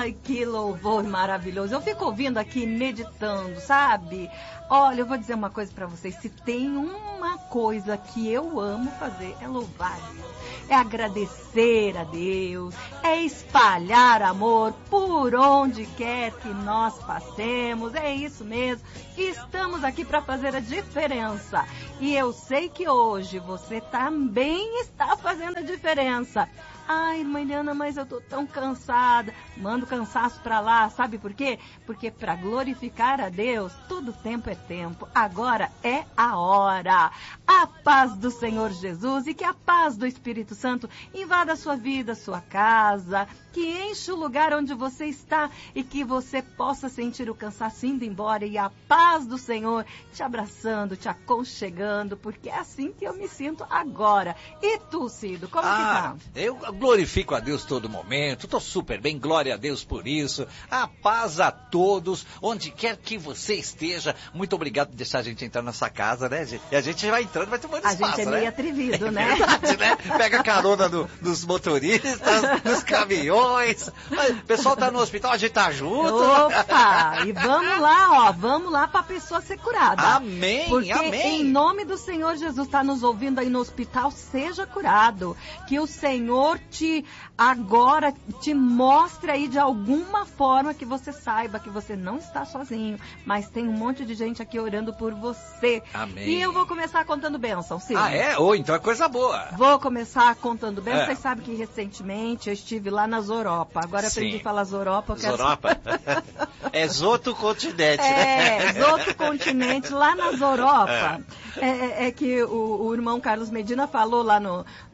Ai, que louvor maravilhoso. Eu fico ouvindo aqui, meditando, sabe? Olha, eu vou dizer uma coisa pra vocês. Se tem uma coisa que eu amo fazer, é louvar a Deus. É agradecer a Deus. É espalhar amor por onde quer que nós passemos. É isso mesmo. Estamos aqui para fazer a diferença. E eu sei que hoje você também está fazendo a diferença. Ai, irmã Eliana, mas eu tô tão cansada. Manda o cansaço pra lá, sabe por quê? Porque para glorificar a Deus, todo tempo é tempo. Agora é a hora. A paz do Senhor Jesus e que a paz do Espírito Santo invada a sua vida, a sua casa, que enche o lugar onde você está e que você possa sentir o cansaço indo embora e a paz do Senhor te abraçando, te aconchegando, porque é assim que eu me sinto agora. E tu, Cido, como que tá? Eu glorifico a Deus todo momento, tô super bem, glória a Deus por isso. A paz a todos, onde quer que você esteja. Muito obrigado por deixar a gente entrar nessa casa, né, gente? E a gente vai entrando, vai tomando espaço, né? A gente é meio atrevido, né? É verdade, né? Pega carona dos motoristas, dos caminhões. O pessoal tá no hospital, a gente tá junto. Opa! E vamos lá, ó, vamos lá pra pessoa ser curada. Amém, porque amém. Em nome do Senhor Jesus, tá nos ouvindo aí no hospital, seja curado. Que o Senhor agora te mostre aí de alguma forma que você saiba que você não está sozinho, mas tem um monte de gente aqui orando por você. Amém. E eu vou começar contando bênção, sim. Ah, é? Então é coisa boa. Vou começar contando bênção. Vocês sabem que recentemente eu estive lá na Zoropa. Agora eu aprendi a falar Zoropa. Zoropa? É Zoto Continente, né? É, Zoto Continente, lá na Zoropa. É que o irmão Carlos Medina falou lá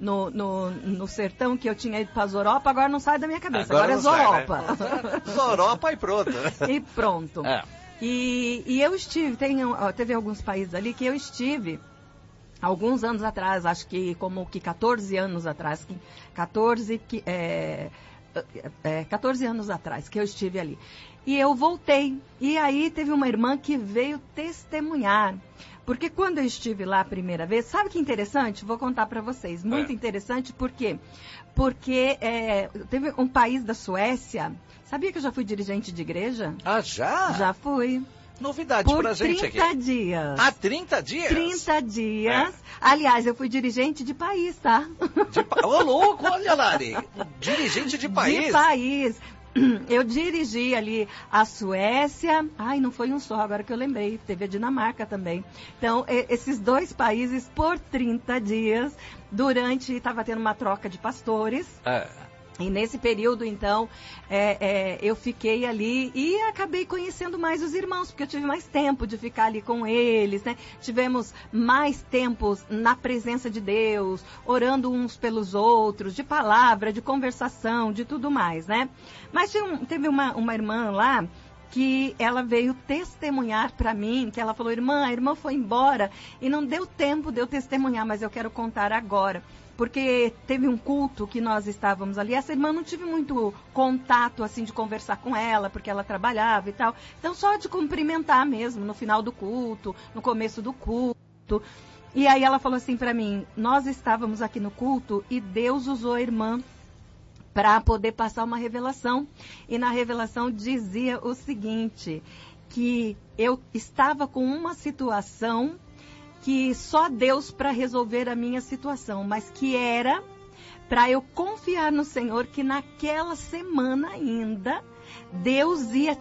no sertão que eu tinha ido pra Zoropa, agora não sai da minha cabeça, agora é Zoropa. Sai, né? Zoropa e pronto. E pronto. E eu estive, teve alguns países ali que eu estive alguns anos atrás, acho que como que 14 anos atrás, 14 anos atrás que eu estive ali. E eu voltei. E aí teve uma irmã que veio testemunhar. Porque quando eu estive lá a primeira vez, sabe que interessante? Vou contar para vocês. Muito interessante, por quê? Porque teve um país da Suécia. Sabia que eu já fui dirigente de igreja? Ah, já? Já fui. Novidade pra gente aqui. Por 30 dias. Ah, 30 dias? 30 dias. Aliás, eu fui dirigente de país, tá? Ô, louco, olha, Lari. Dirigente de país. De país. Eu dirigi ali a Suécia. Ai, não foi um só, agora que eu lembrei. Teve a Dinamarca também. Então, esses dois países por 30 dias. Estava tendo uma troca de pastores. E nesse período, então, eu fiquei ali e acabei conhecendo mais os irmãos, porque eu tive mais tempo de ficar ali com eles, né? Tivemos mais tempos na presença de Deus, orando uns pelos outros, de palavra, de conversação, de tudo mais, né? Mas teve uma irmã lá que ela veio testemunhar para mim, que ela falou, a irmã foi embora e não deu tempo de eu testemunhar, mas eu quero contar agora. Porque teve um culto que nós estávamos ali, essa irmã não tive muito contato, assim, de conversar com ela, porque ela trabalhava e tal. Então, só de cumprimentar mesmo, no final do culto, no começo do culto. E aí ela falou assim para mim, nós estávamos aqui no culto e Deus usou a irmã para poder passar uma revelação. E na revelação dizia o seguinte, que eu estava com uma situação que só Deus para resolver a minha situação, mas que era para eu confiar no Senhor que naquela semana ainda Deus ia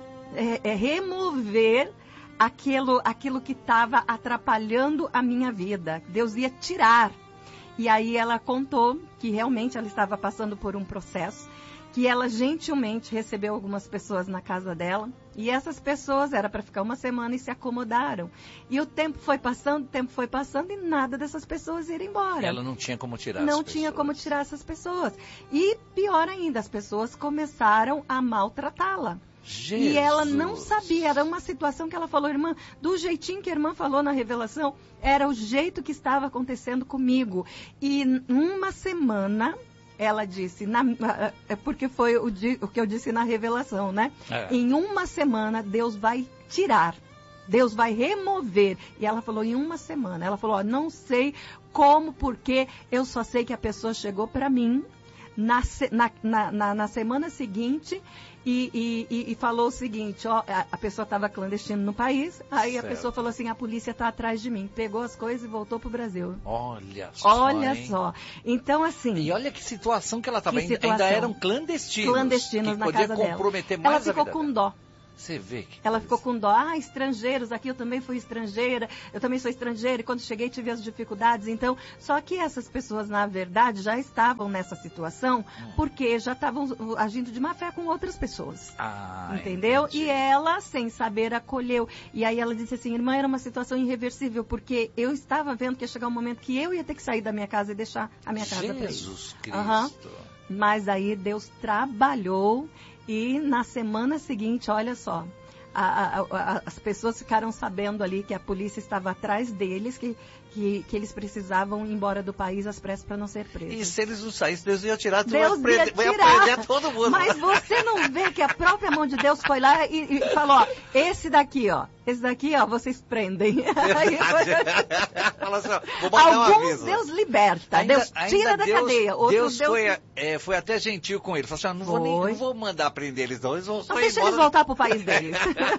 remover aquilo que estava atrapalhando a minha vida. Deus ia tirar. E aí ela contou que realmente ela estava passando por um processo, que ela gentilmente recebeu algumas pessoas na casa dela, e essas pessoas era para ficar uma semana e se acomodaram. E o tempo foi passando e nada dessas pessoas ir embora. Ela não tinha como tirar Não tinha como tirar essas pessoas. E pior ainda, as pessoas começaram a maltratá-la. Jesus. E ela não sabia, era uma situação que ela falou, irmã, do jeitinho que a irmã falou na revelação, era o jeito que estava acontecendo comigo. E uma semana, ela disse, porque foi o que eu disse na revelação, né? Em uma semana, Deus vai tirar, Deus vai remover. E ela falou, em uma semana, ela falou, não sei como, porque eu só sei que a pessoa chegou para mim, na semana seguinte e falou o seguinte, ó, a pessoa estava clandestina no país, aí certo. A pessoa falou assim, a polícia está atrás de mim, pegou as coisas e voltou pro Brasil. Olha só. Então, assim... E olha que situação que ela estava, ainda eram clandestinos na casa dela. Podia comprometer mais a vida. Ela ficou com dó. Você vê que ela ficou com dó. Estrangeiros, aqui eu também fui estrangeira, eu também sou estrangeira, e quando cheguei tive as dificuldades. Então, só que essas pessoas, na verdade, já estavam nessa situação, porque já estavam agindo de má fé com outras pessoas. Entendeu? Entendi. E ela, sem saber, acolheu. E aí ela disse assim, irmã, era uma situação irreversível, porque eu estava vendo que ia chegar um momento que eu ia ter que sair da minha casa e deixar a minha casa para ele. Jesus Cristo. Mas aí Deus trabalhou. E na semana seguinte, olha só, as pessoas ficaram sabendo ali que a polícia estava atrás deles, que eles precisavam ir embora do país às pressas para não ser presos. E se eles não saíssem, Deus ia tirar tudo, ia prender todo mundo. Mas você não vê que a própria mão de Deus foi lá e falou, ó, esse daqui, ó, vocês prendem. Fala assim, ó, vou mandar alguns um aviso. Deus liberta, Deus tira da cadeia. Deus foi até gentil com ele. Falou assim, não vou mandar prender eles não, eles vão só ir deixa embora. Eles voltar pro país deles.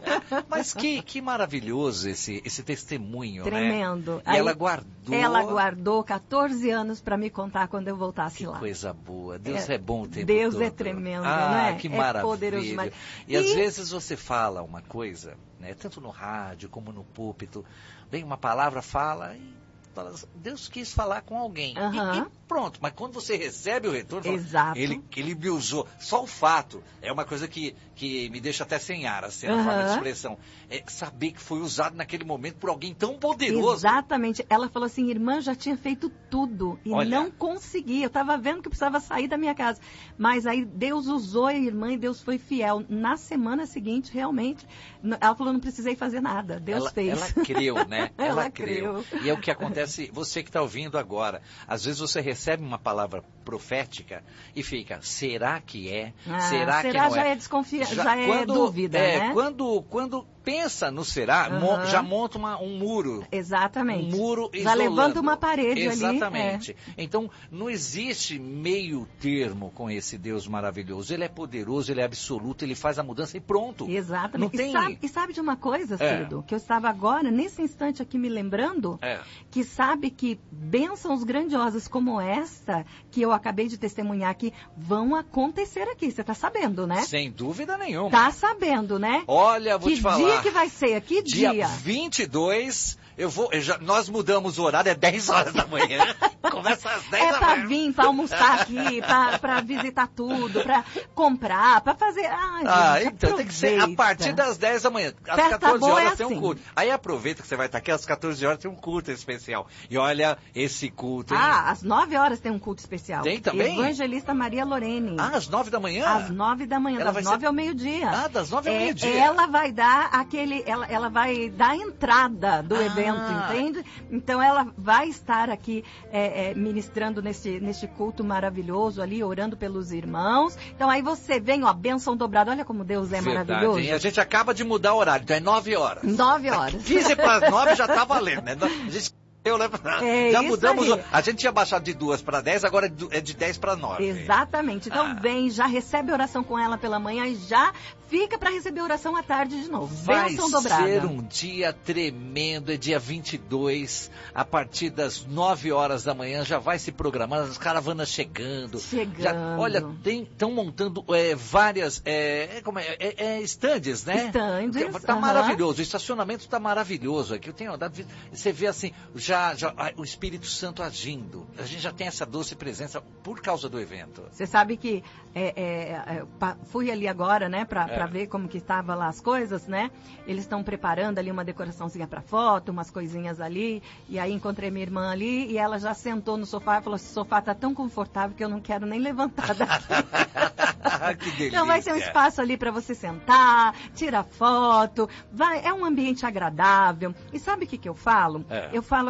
Mas que maravilhoso esse testemunho, tremendo. Né? E aí, ela guardou 14 anos para me contar quando eu voltasse lá. Que coisa boa. Deus é bom o tempo Deus todo. É tremendo, né? Que maravilha. É poderoso demais. E às vezes você fala uma coisa, né, tanto no rádio como no púlpito, vem uma palavra, fala e fala, Deus quis falar com alguém. E pronto, mas quando você recebe o retorno, fala, ele me usou. Só o fato é uma coisa que me deixa até sem ar, assim, a forma de expressão. É saber que foi usado naquele momento por alguém tão poderoso. Exatamente. Ela falou assim, irmã, já tinha feito tudo e não consegui. Eu estava vendo que precisava sair da minha casa. Mas aí Deus usou a irmã e Deus foi fiel. Na semana seguinte, realmente, ela falou, não precisei fazer nada. Deus fez. Ela creu, né? Ela creu. E é o que acontece, você que está ouvindo agora. Às vezes você recebe uma palavra profética e fica, será que é? Será que não já é? É desconfiança, já é dúvida, né? Quando pensa no será, já monta um muro. Exatamente. Um muro já isolando. Levanta uma parede ali. Exatamente. Então, não existe meio termo com esse Deus maravilhoso. Ele é poderoso, ele é absoluto, ele faz a mudança e pronto. Exatamente. Não tem... E sabe de uma coisa, Cido? Que eu estava agora, nesse instante aqui, me lembrando, que sabe que bênçãos grandiosas como esta, que eu acabei de testemunhar aqui, vão acontecer aqui. Você está sabendo, né? Sem dúvida nenhuma. Está sabendo, né? Olha, vou te falar. Que dia que vai ser? Que dia? Dia 22... nós mudamos o horário, é 10 horas da manhã. Começa às 10 da manhã. É para vir, para almoçar aqui, para visitar tudo, para comprar, para fazer... Então tem que ser a partir das 10 da manhã. Às 14 horas tem um culto. Aí aproveita que você vai estar aqui, às 14 horas tem um culto especial. E olha, esse culto... às 9 horas tem um culto especial. Tem também? Evangelista Maria Lorene. Às 9 da manhã? Às 9 da manhã, das 9 ao meio-dia. Das 9 ao meio-dia. Ela vai dar ela vai dar a entrada do evento. Entende? Então ela vai estar aqui ministrando neste culto maravilhoso ali, orando pelos irmãos. Então aí você vem, ó, bênção dobrada. Olha como Deus é maravilhoso. E a gente acaba de mudar o horário, então é 9 horas. 9 horas. 15 para as 9 já tá valendo, né? A gente já mudamos. A gente tinha baixado de 2 para 10, agora é de 10 para 9. Exatamente. Então vem, já recebe oração com ela pela manhã e já fica para receber oração à tarde de novo. Bênção dobrada. Vai ser um dia tremendo, é dia 22, a partir das 9 horas da manhã, já vai se programando, as caravanas chegando. Olha, estão montando várias, estandes, né? Estandes. Tá maravilhoso, o estacionamento tá maravilhoso aqui. Eu tenho andado, você vê assim, já o Espírito Santo agindo. A gente já tem essa doce presença por causa do evento. Você sabe que fui ali agora, né, para ver como que estavam lá as coisas, né? Eles estão preparando ali uma decoraçãozinha para foto, umas coisinhas ali. E aí encontrei minha irmã ali e ela já sentou no sofá e falou: esse sofá tá tão confortável que eu não quero nem levantar daqui. Que delícia. Então vai ter um espaço ali para você sentar, tirar foto. É um ambiente agradável. E sabe o que eu falo? Eu falo assim,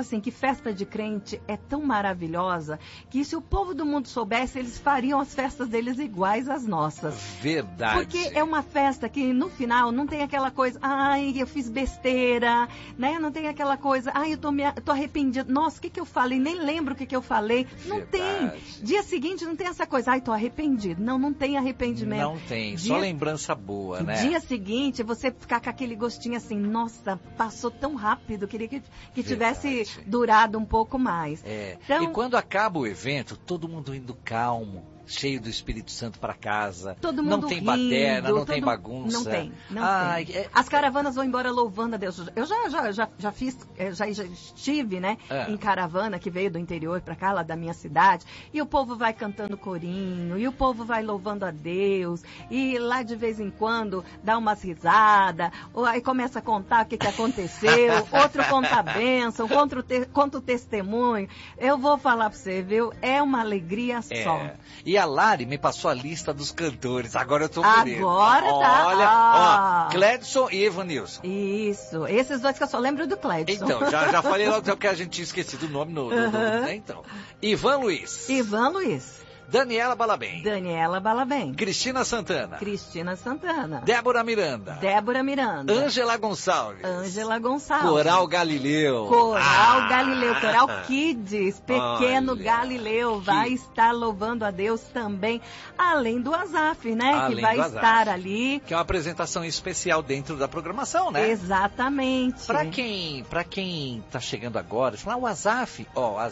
assim que festa de crente é tão maravilhosa que se o povo do mundo soubesse, eles fariam as festas deles iguais às nossas. Verdade. Porque é uma festa que no final não tem aquela coisa, ai, eu fiz besteira, né? Não tem aquela coisa, ai, eu tô arrependido. Nossa, o que eu falei? Nem lembro o que eu falei. Não tem. Dia seguinte não tem essa coisa, ai, tô arrependido. Não tem arrependimento. Não tem, só lembrança boa, né? Dia seguinte, você ficar com aquele gostinho assim, nossa, passou tão rápido, queria que tivesse durado um pouco mais. Então, e quando acaba o evento, todo mundo indo calmo, cheio do Espírito Santo para casa. Todo mundo não tem rindo, baderna, não tem bagunça. Não tem. As caravanas vão embora louvando a Deus. Eu já fiz, já estive, né, em caravana que veio do interior para cá, lá da minha cidade, e o povo vai cantando corinho, e o povo vai louvando a Deus, e lá de vez em quando dá umas risadas, ou aí começa a contar o que aconteceu, outro conta a bênção, conta o testemunho. Eu vou falar para você, viu? É uma alegria só. E a Lari me passou a lista dos cantores. Agora eu tô bonito. Agora tá. Olha, Cledson e Evanilson. Isso. Esses dois que eu só lembro do Cledson. Então, já falei logo porque a gente tinha esquecido o nome né? Então, Ivan Luiz. Daniela Balabem. Cristina Santana. Débora Miranda. Ângela Gonçalves. Coral Galileu. Coral Kids, pequeno Galileu, vai estar louvando a Deus também, além do Azaf, né? Que vai estar ali. Que é uma apresentação especial dentro da programação, né? Exatamente. Pra quem tá chegando agora, fala, o Azaf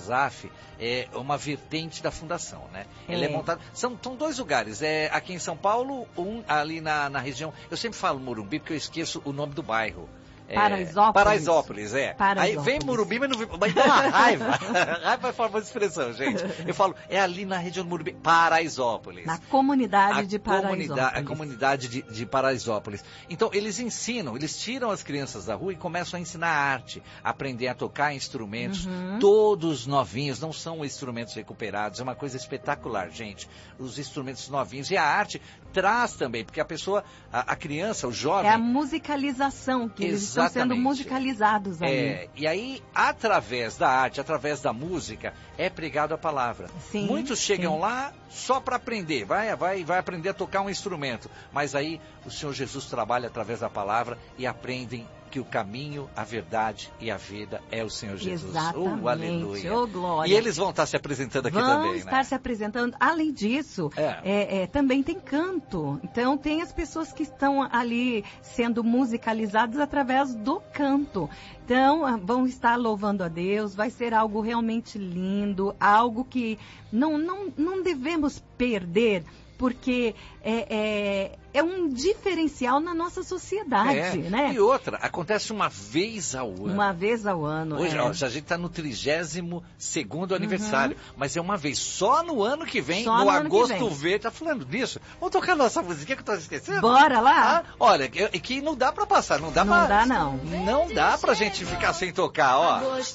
é uma vertente da fundação, né? Ele é montado. São dois lugares. Aqui em São Paulo, ali na região. Eu sempre falo Morumbi porque eu esqueço o nome do bairro. Paraisópolis. Aí vem Morumbi, mas dá uma raiva. Raiva é a famosa expressão, gente. Eu falo, é ali na região do Morumbi, Paraisópolis. Na comunidade de Paraisópolis. A comunidade de Paraisópolis. Então, eles tiram as crianças da rua e começam a ensinar arte, a aprender a tocar instrumentos, todos novinhos, não são instrumentos recuperados, é uma coisa espetacular, gente. Os instrumentos novinhos. E a arte traz também, porque a pessoa, a criança, o jovem... É a musicalização que eles estão sendo musicalizados aí. E aí, através da arte, através da música, é pregado a palavra. Muitos chegam lá só para aprender, vai aprender a tocar um instrumento, mas aí o Senhor Jesus trabalha através da palavra e aprendem que o caminho, a verdade e a vida é o Senhor Jesus. Exatamente. Aleluia. Glória. E eles vão estar se apresentando aqui também, né? Vão estar se apresentando. Além disso, também tem canto. Então, tem as pessoas que estão ali sendo musicalizadas através do canto. Então, vão estar louvando a Deus, vai ser algo realmente lindo, algo que não devemos perder, porque é um diferencial na nossa sociedade, né? E outra, acontece uma vez ao ano. Uma vez ao ano, Hoje, a gente está no 32º aniversário, mas é uma vez só no ano que vem, no Agosto Verde. Tá falando disso? Vamos tocar nossa musiquinha que eu tô esquecendo? Bora lá! Olha, que não dá pra passar, não dá pra gente ficar sem tocar, ó.